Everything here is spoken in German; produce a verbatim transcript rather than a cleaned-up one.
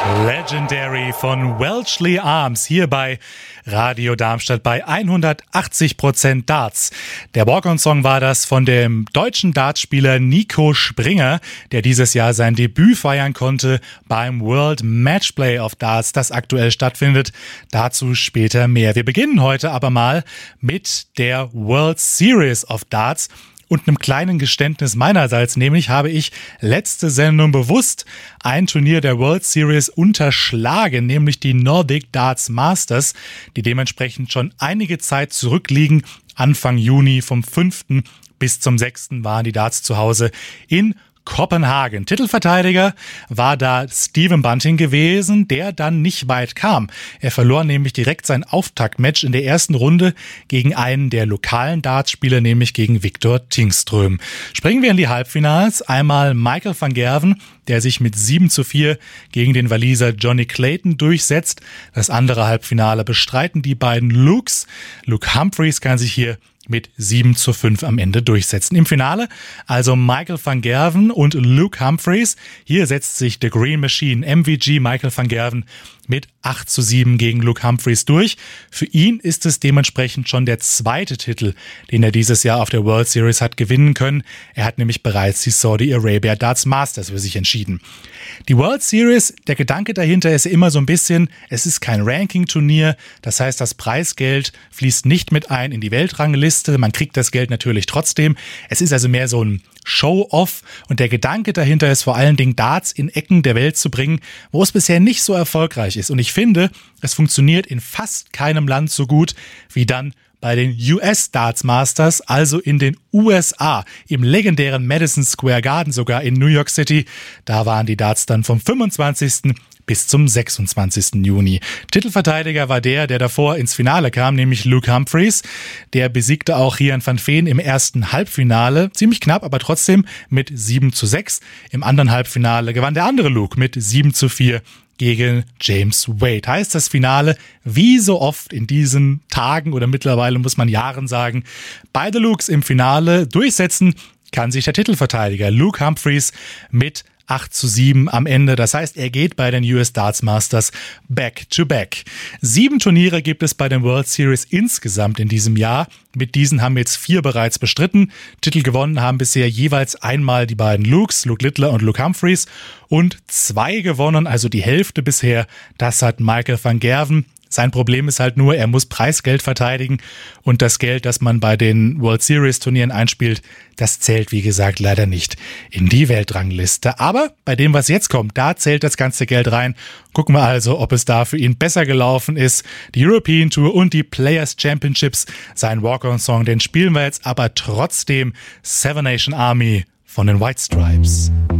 Legendary von Welshly Arms hier bei Radio Darmstadt bei hundertachtzig Prozent Darts. Der Walk-on-Song war das von dem deutschen Dartspieler Nico Springer, der dieses Jahr sein Debüt feiern konnte beim World Matchplay of Darts, das aktuell stattfindet. Dazu später mehr. Wir beginnen heute aber mal mit der World Series of Darts. Und einem kleinen Geständnis meinerseits, nämlich habe ich letzte Sendung bewusst ein Turnier der World Series unterschlagen, nämlich die Nordic Darts Masters, die dementsprechend schon einige Zeit zurückliegen. Anfang Juni vom fünften bis zum sechsten waren die Darts zu Hause in Kopenhagen. Titelverteidiger war da Stephen Bunting gewesen, der dann nicht weit kam. Er verlor nämlich direkt sein Auftaktmatch in der ersten Runde gegen einen der lokalen Dartspieler, nämlich gegen Viktor Tingström. Springen wir in die Halbfinals. Einmal Michael van Gerwen, der sich mit sieben zu vier gegen den Waliser Johnny Clayton durchsetzt. Das andere Halbfinale bestreiten die beiden Lukes. Luke Humphreys kann sich hier mit sieben zu fünf am Ende durchsetzen. Im Finale also Michael van Gerwen und Luke Humphreys. Hier setzt sich The Green Machine, M V G Michael van Gerwen, mit acht zu sieben gegen Luke Humphreys durch. Für ihn ist es dementsprechend schon der zweite Titel, den er dieses Jahr auf der World Series hat gewinnen können. Er hat nämlich bereits die Saudi Arabia Darts Masters für sich entschieden. Die World Series, der Gedanke dahinter ist immer so ein bisschen, es ist kein Ranking-Turnier, das heißt, das Preisgeld fließt nicht mit ein in die Weltrangliste, man kriegt das Geld natürlich trotzdem. Es ist also mehr so ein Show-Off und der Gedanke dahinter ist vor allen Dingen Darts in Ecken der Welt zu bringen, wo es bisher nicht so erfolgreich ist. Und ich finde, es funktioniert in fast keinem Land so gut wie dann bei den U S Darts Masters, also in den U S A, im legendären Madison Square Garden, sogar in New York City. Da waren die Darts dann vom fünfundzwanzigsten bis zum sechsundzwanzigsten Juni. Titelverteidiger war der, der davor ins Finale kam, nämlich Luke Humphreys. Der besiegte auch Gian van Veen im ersten Halbfinale. Ziemlich knapp, aber trotzdem mit sieben zu sechs. Im anderen Halbfinale gewann der andere Luke mit sieben zu vier gegen James Wade. Heißt das Finale, wie so oft in diesen Tagen oder mittlerweile muss man Jahren sagen, beide Lukes im Finale durchsetzen kann sich der Titelverteidiger Luke Humphreys mit acht zu sieben am Ende. Das heißt, er geht bei den U S Darts Masters back to back. Sieben Turniere gibt es bei den World Series insgesamt in diesem Jahr. Mit diesen haben jetzt vier bereits bestritten. Titel gewonnen haben bisher jeweils einmal die beiden Lukes, Luke Littler und Luke Humphreys. Und zwei gewonnen, also die Hälfte bisher. Das hat Michael van Gerwen. Sein Problem ist halt nur, er muss Preisgeld verteidigen und das Geld, das man bei den World Series Turnieren einspielt, das zählt, wie gesagt, leider nicht in die Weltrangliste. Aber bei dem, was jetzt kommt, da zählt das ganze Geld rein. Gucken wir also, ob es da für ihn besser gelaufen ist. Die European Tour und die Players Championships, sein Walk-on-Song, den spielen wir jetzt aber trotzdem. Seven Nation Army von den White Stripes.